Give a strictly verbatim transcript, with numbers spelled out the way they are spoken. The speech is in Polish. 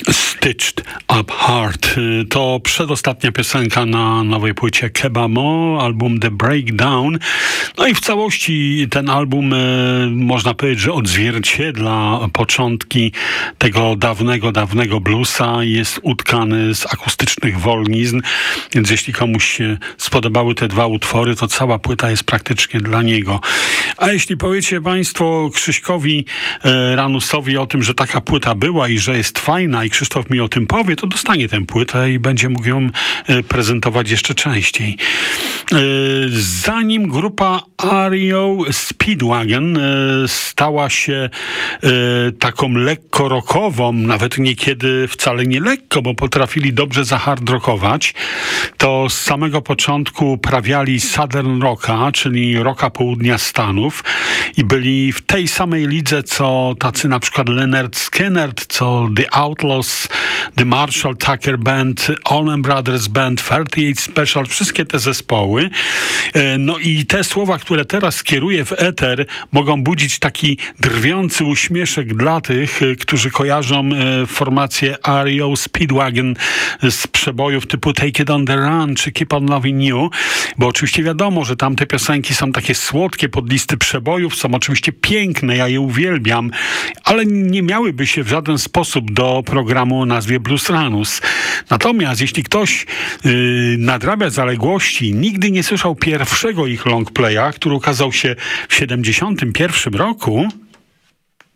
Stitched Up Heart. To przedostatnia piosenka na nowej płycie Kebamo, album The Breakdown. No i w całości ten album e, można powiedzieć, że odzwierciedla początki tego dawnego, dawnego bluesa. Jest utkany z akustycznych wolnizn, więc jeśli komuś się spodobały te dwa utwory, to cała płyta jest praktycznie dla niego. A jeśli powiecie państwo Krzyśkowi e, Ranusowi o tym, że taka płyta była i że jest fajna i Krzysztof mi o tym powie, to dostanie tę płytę i będzie mógł ją e, prezentować jeszcze częściej. E, zanim grupa R E O Speedwagon e, stała się e, taką lekko rockową, nawet niekiedy wcale nie lekko, bo potrafili dobrze zahardrockować, to z samego początku prawiali Southern Rocka, czyli rocka południa Stanów i byli w tej samej lidze, co tacy na przykład Leonard Skinner, co The Outlaws, The Marshall Tucker Band, Allman Brothers Band, trzydzieści osiem Special, wszystkie te zespoły. No i te słowa, które teraz skieruję w eter, mogą budzić taki drwiący uśmieszek dla tych, którzy kojarzą formację R E O Speedwagon z przebojów typu Take It On The Run czy Keep On Loving You, bo oczywiście wiadomo, że tamte piosenki są takie słodkie pod listy przebojów, są oczywiście piękne, ja je uwielbiam, ale nie miałyby się w żaden sposób do programu o nazwie Blues Ranus. Natomiast jeśli ktoś yy, nadrabia zaległości, nigdy nie słyszał pierwszego ich longplaya, który ukazał się w siedemdziesiątym pierwszym roku,